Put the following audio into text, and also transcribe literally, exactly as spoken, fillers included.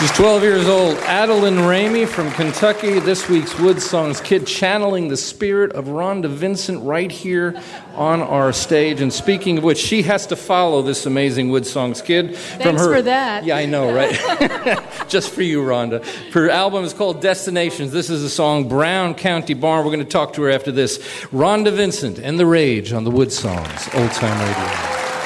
She's twelve years old. Adeline Ramey from Kentucky, this week's Wood Songs kid, channeling the spirit of Rhonda Vincent right here on our stage. And speaking of which, she has to follow this amazing Wood Songs kid. Thanks from her, for that. Yeah, I know, right? Just for you, Rhonda. Her album is called Destinations. This is the song Brown County Barn. We're going to talk to her after this. Rhonda Vincent and The Rage on the Wood Songs Old Time Radio.